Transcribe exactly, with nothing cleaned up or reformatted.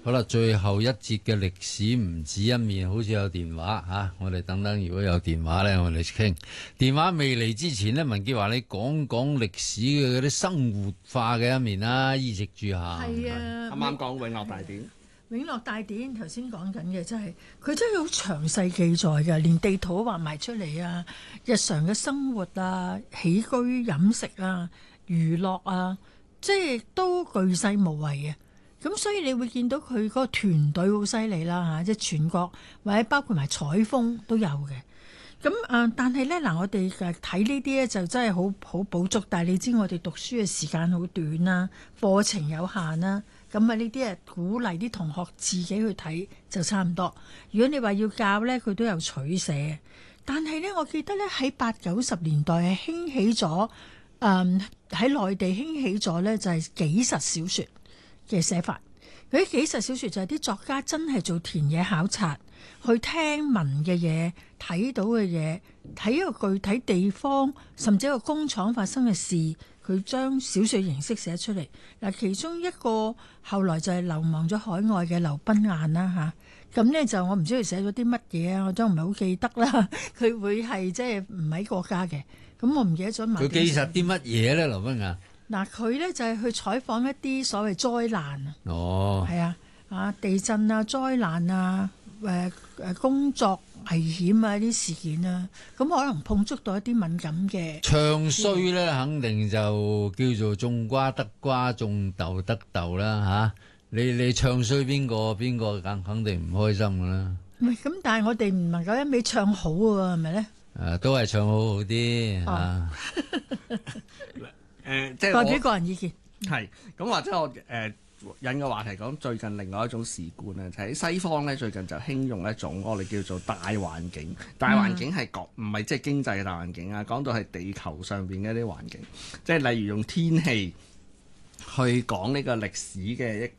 好啦，最後一節嘅歷史唔止一面，好似有電話吓、啊，我哋等等，如果有電話咧，我哋傾。電話未嚟之前咧，文潔華你講講歷史嘅嗰啲生活化嘅一面啦，衣食住行。 係啊， 啱啱講永樂大典。 永樂大典頭先講緊嘅真係，佢真係好詳細記載嘅，連地圖都畫埋出嚟啊！日常嘅生活啊、起居飲食啊、娛樂啊，即係都巨細無遺嘅。咁所以你會見到佢嗰個團隊好犀利啦嚇，即係全國或者包括埋採風都有嘅。咁啊、呃，但係咧嗱，我哋誒睇呢啲咧就真係好好補足，但係你知我哋讀書嘅時間好短啦，課程有限啦。咁啊，呢啲啊鼓勵啲同學自己去睇就差唔多。如果你話要教呢，佢都有取捨。但係呢，我記得呢，喺八九十年代係興起咗，誒喺內地興起咗呢，就係紀實小說嘅寫法。嗰啲紀實小說就係啲作家真係做田野考察，去聽聞嘅嘢、睇到嘅嘢，睇一個具體地方，甚至一個工廠發生嘅事。佢將小說形式寫出嚟嗱，其中一個後來就係流亡咗海外嘅劉賓雁啦嚇，咁呢就我唔知佢寫咗啲乜嘢啊，我都唔係好記得啦。佢會係即係唔喺國家嘅，咁我唔記得咗。 佢記實啲乜嘢咧，劉賓雁？嗱， 佢呢就係去採訪一啲所謂災難啊， 哦， 係啊，啊地震啊、災難啊、誒誒工作危險啊啲事件啊，咁可能碰觸到一啲敏感嘅唱衰咧，肯定就叫做種瓜得瓜，種豆得豆啦吓。你你唱衰邊個，邊個肯肯定唔開心噶啦。 唔係咁，但係我哋唔能夠一味唱好喎，係咪咧？ 誒，都係唱好好啲吓。 誒，即係代表個人意見。 係咁，或者我誒。呃引個話題講最近另外一種時觀咧，就喺、是、西方咧最近就興用一種我哋叫做大環境。大環境係講唔係即係經濟嘅大環境啊，講到係地球上邊嘅一啲環境，即係例如用天氣去講呢個歷史嘅一